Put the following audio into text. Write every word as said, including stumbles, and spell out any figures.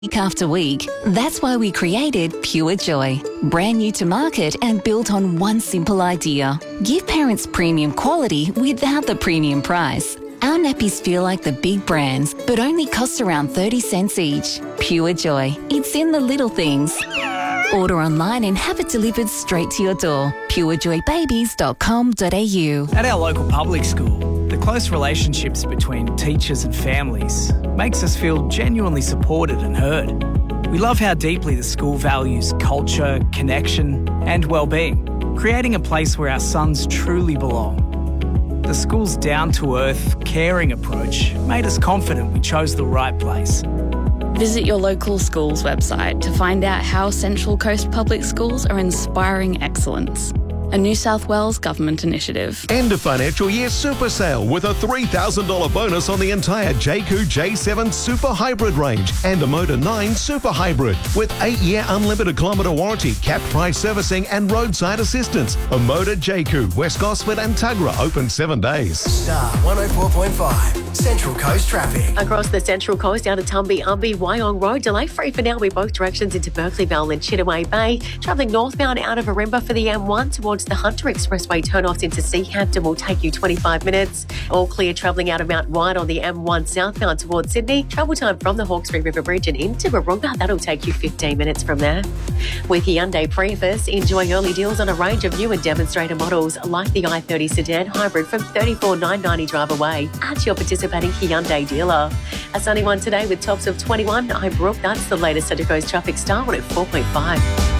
Week after week. That's why we created Pure Joy. Brand new to market and built on one simple idea. Give parents premium quality without the premium price. Our nappies feel like the big brands, but only cost around thirty cents each. Pure Joy. It's in the little things. Order online and have it delivered straight to your door. pure joy babies dot com dot a u. At our local public school, the close relationships between teachers and families makes us feel genuinely supported and heard. We love how deeply the school values culture, connection and well-being, creating a place where our sons truly belong. The school's down-to-earth, caring approach made us confident we chose the right place. Visit your local school's website to find out how Central Coast Public Schools are inspiring excellence. A New South Wales Government initiative. End of financial year super sale with a three thousand dollars bonus on the entire Jayco J seven Super Hybrid range and a Motor nine Super Hybrid with eight-year unlimited kilometre warranty, capped price servicing and roadside assistance. A Motor Jayco, West Gosford and Tuggerah open seven days. Star one oh four point five, Central Coast traffic. Across the Central Coast, out of Tumby, Umby, Wyong Road, delay free for now in both directions into Berkeley Vale and Chittaway Bay. Travelling northbound out of Arimba for the M one towards the Hunter Expressway turn-offs into Seahampton will take you twenty-five minutes. All clear travelling out of Mount Wyatt on the M one southbound towards Sydney. Travel time from the Hawkesbury River Bridge and into Warunga, that'll take you fifteen minutes from there. With Hyundai Prius, enjoy early deals on a range of new and demonstrator models like the i thirty sedan hybrid from thirty-four thousand nine hundred ninety drive away at your participating Hyundai dealer. A sunny one today with tops of twenty-one. I'm Brooke. That's the latest Central Coast traffic. Star one at four point five.